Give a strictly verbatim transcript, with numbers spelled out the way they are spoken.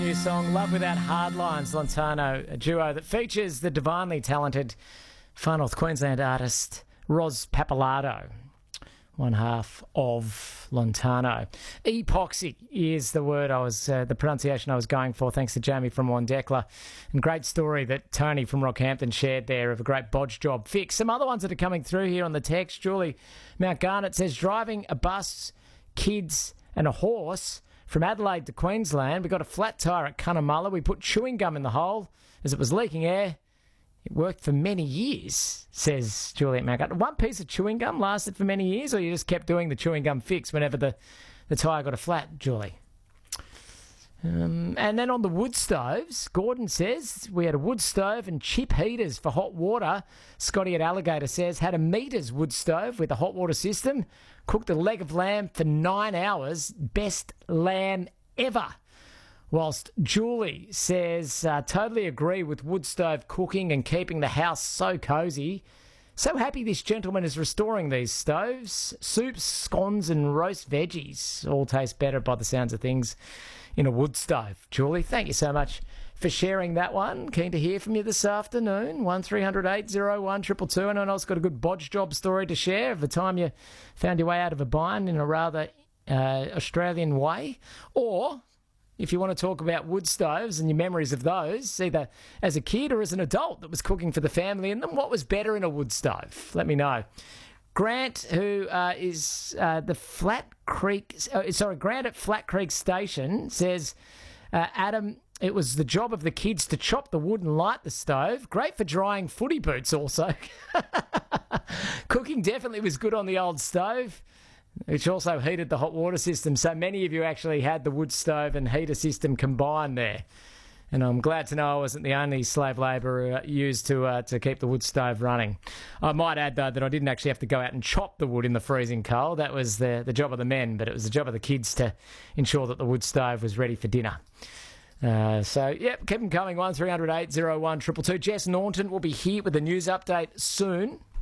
new song, Love Without Hard Lines, Lontano, a duo that features the divinely talented Far North Queensland artist Ros Pappalardo, one half of Lontano. Epoxy is the word I was, uh, the pronunciation I was going for, thanks to Jamie from Wandekla. And great story that Tony from Rockhampton shared there of a great bodge job fix. Some other ones that are coming through here on the text. Julie Mount Garnet says, driving a bus, kids and a horse from Adelaide to Queensland. We got a flat tyre at Cunnamulla. We put chewing gum in the hole as it was leaking air. It worked for many years, says Juliet Maggart. One piece of chewing gum lasted for many years, or you just kept doing the chewing gum fix whenever the, the tyre got a flat, Julie? Um, and then on the wood stoves, Gordon says we had a wood stove and chip heaters for hot water. Scotty at Alligator says had a meters wood stove with a hot water system. Cooked a leg of lamb for nine hours. Best lamb ever. Whilst Julie says, uh, totally agree with wood stove cooking and keeping the house so cosy. So happy this gentleman is restoring these stoves. Soups, scones and roast veggies all taste better by the sounds of things in a wood stove. Julie, thank you so much for sharing that one. Keen to hear from you this afternoon. one three hundred eight oh one two two two. Anyone else got a good bodge job story to share of the time you found your way out of a bind in a rather uh, Australian way? Or if you want to talk about wood stoves and your memories of those, either as a kid or as an adult that was cooking for the family in them, what was better in a wood stove? Let me know. Grant, who uh, is uh, the Flat Creek, uh, sorry, Grant at Flat Creek Station says, uh, Adam, it was the job of the kids to chop the wood and light the stove. Great for drying footy boots also. Cooking definitely was good on the old stove, which also heated the hot water system. So many of you actually had the wood stove and heater system combined there. And I'm glad to know I wasn't the only slave labour used to uh, to keep the wood stove running. I might add, though, that I didn't actually have to go out and chop the wood in the freezing cold. That was the, the job of the men, but it was the job of the kids to ensure that the wood stove was ready for dinner. Uh, so, yep, keep them coming. one three hundred eight oh one two two two. Jess Naunton will be here with a news update soon.